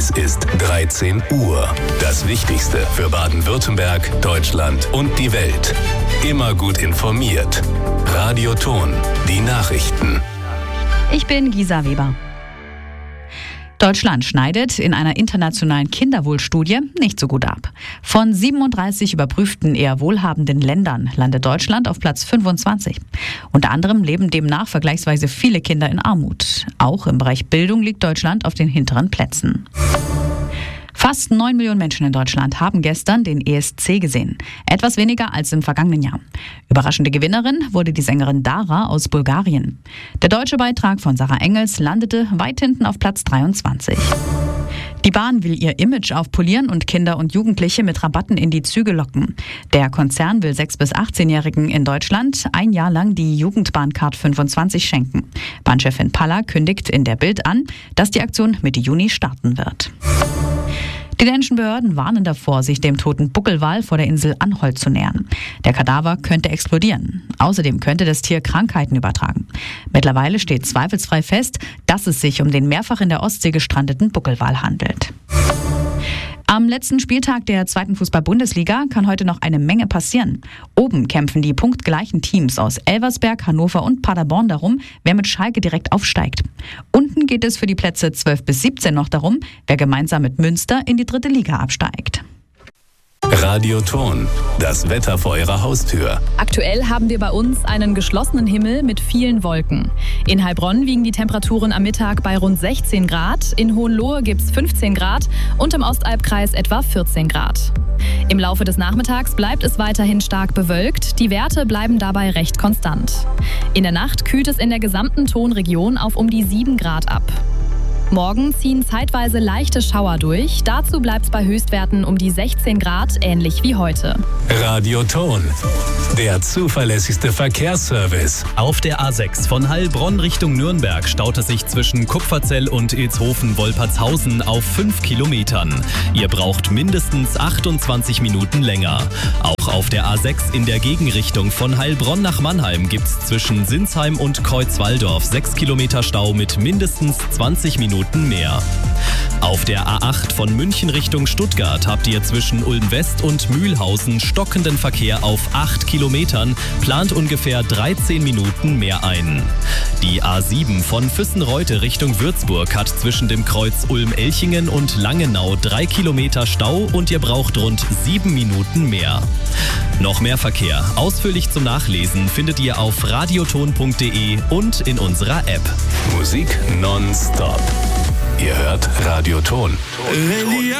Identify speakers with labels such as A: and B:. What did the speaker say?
A: Es ist 13 Uhr. Das Wichtigste für Baden-Württemberg, Deutschland und die Welt. Immer gut informiert. Radio Ton, die Nachrichten.
B: Ich bin Gisa Weber. Deutschland schneidet in einer internationalen Kinderwohlstudie nicht so gut ab. Von 37 überprüften eher wohlhabenden Ländern landet Deutschland auf Platz 25. Unter anderem leben demnach vergleichsweise viele Kinder in Armut. Auch im Bereich Bildung liegt Deutschland auf den hinteren Plätzen. Fast 9 Millionen Menschen in Deutschland haben gestern den ESC gesehen. Etwas weniger als im vergangenen Jahr. Überraschende Gewinnerin wurde die Sängerin Dara aus Bulgarien. Der deutsche Beitrag von Sarah Engels landete weit hinten auf Platz 23. Die Bahn will ihr Image aufpolieren und Kinder und Jugendliche mit Rabatten in die Züge locken. Der Konzern will 6- bis 18-Jährigen in Deutschland ein Jahr lang die Jugendbahncard 25 schenken. Bahnchefin Palla kündigt in der Bild an, dass die Aktion Mitte Juni starten wird. Die dänischen Behörden warnen davor, sich dem toten Buckelwal vor der Insel Anholt zu nähern. Der Kadaver könnte explodieren. Außerdem könnte das Tier Krankheiten übertragen. Mittlerweile steht zweifelsfrei fest, dass es sich um den mehrfach in der Ostsee gestrandeten Buckelwal handelt. Am letzten Spieltag der 2. Fußball-Bundesliga kann heute noch eine Menge passieren. Oben kämpfen die punktgleichen Teams aus Elversberg, Hannover und Paderborn darum, wer mit Schalke direkt aufsteigt. Unten geht es für die Plätze 12 bis 17 noch darum, wer gemeinsam mit Münster in die 3. Liga absteigt.
A: Radio Ton, das Wetter vor Ihrer Haustür.
C: Aktuell haben wir bei uns einen geschlossenen Himmel mit vielen Wolken. In Heilbronn wiegen die Temperaturen am Mittag bei rund 16 Grad, in Hohenlohe gibt es 15 Grad und im Ostalbkreis etwa 14 Grad. Im Laufe des Nachmittags bleibt es weiterhin stark bewölkt, die Werte bleiben dabei recht konstant. In der Nacht kühlt es in der gesamten Tonregion auf um die 7 Grad ab. Morgen ziehen zeitweise leichte Schauer durch. Dazu bleibt es bei Höchstwerten um die 16 Grad, ähnlich wie heute.
A: Radio Ton, der zuverlässigste Verkehrsservice.
D: Auf der A6 von Heilbronn Richtung Nürnberg staut es sich zwischen Kupferzell und Ilshofen-Wolpertshausen auf 5 Kilometern. Ihr braucht mindestens 28 Minuten länger. Auch auf der A6 in der Gegenrichtung von Heilbronn nach Mannheim gibt es zwischen Sinsheim und Kreuzwaldorf 6 Kilometer Stau mit mindestens 20 Minuten mehr. Auf der A8 von München Richtung Stuttgart habt ihr zwischen Ulm-West und Mühlhausen stockenden Verkehr auf 8 Kilometern, plant ungefähr 13 Minuten mehr ein. Die A7 von Füssenreute Richtung Würzburg hat zwischen dem Kreuz Ulm-Elchingen und Langenau 3 Kilometer Stau und ihr braucht rund 7 Minuten mehr. Noch mehr Verkehr, ausführlich zum Nachlesen, findet ihr auf radioton.de und in unserer App.
A: Musik nonstop. Ihr hört Radio Ton.